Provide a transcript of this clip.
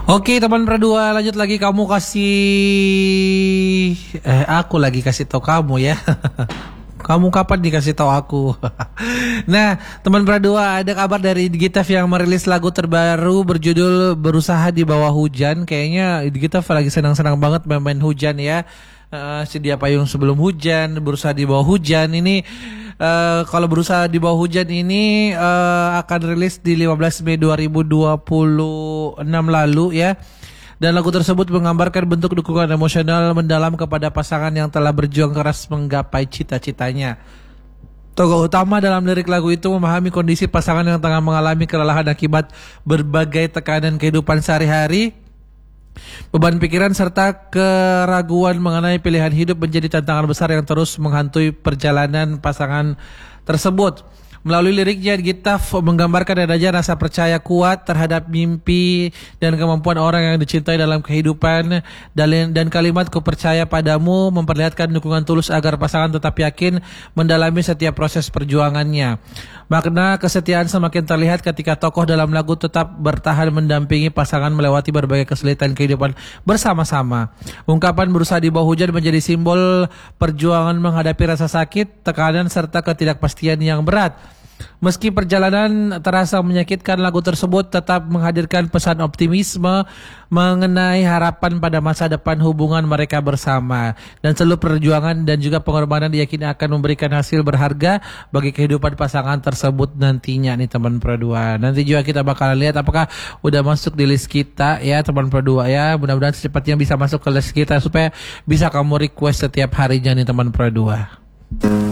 Oke teman berdua, lanjut lagi. Kamu kasih aku lagi kasih tahu kamu ya. Kamu kapan dikasih tahu aku? Nah, teman berdua, ada kabar dari Digitaf yang merilis lagu terbaru berjudul Berusaha di Bawah Hujan. Kayaknya Digitaf lagi senang-senang banget main hujan ya. Sedia payung sebelum hujan, berusaha di bawah hujan. Ini kalau berusaha di bawah hujan ini akan rilis di 15 Mei 2026 lalu ya. Dan lagu tersebut menggambarkan bentuk dukungan emosional mendalam kepada pasangan yang telah berjuang keras menggapai cita-citanya. Tokoh utama dalam lirik lagu itu memahami kondisi pasangan yang tengah mengalami kelelahan akibat berbagai tekanan kehidupan sehari-hari. Beban pikiran serta keraguan mengenai pilihan hidup menjadi tantangan besar yang terus menghantui perjalanan pasangan tersebut. Melalui liriknya, Digitaf menggambarkan adanya rasa percaya kuat terhadap mimpi dan kemampuan orang yang dicintai dalam kehidupan. Dan kalimat "ku percaya padamu" memperlihatkan dukungan tulus agar pasangan tetap yakin mendalami setiap proses perjuangannya. Makna kesetiaan semakin terlihat ketika tokoh dalam lagu tetap bertahan mendampingi pasangan melewati berbagai kesulitan kehidupan bersama-sama. Ungkapan berusaha di bawah hujan menjadi simbol perjuangan menghadapi rasa sakit, tekanan, serta ketidakpastian yang berat. Meski perjalanan terasa menyakitkan, lagu tersebut tetap menghadirkan pesan optimisme mengenai harapan pada masa depan hubungan mereka bersama. Dan seluruh perjuangan dan juga pengorbanan diyakini akan memberikan hasil berharga bagi kehidupan pasangan tersebut nantinya nih teman Pro2. Nanti juga kita bakal lihat apakah udah masuk di list kita ya teman Pro2 ya. Mudah-mudahan secepatnya bisa masuk ke list kita supaya bisa kamu request setiap harinya nih teman Pro2.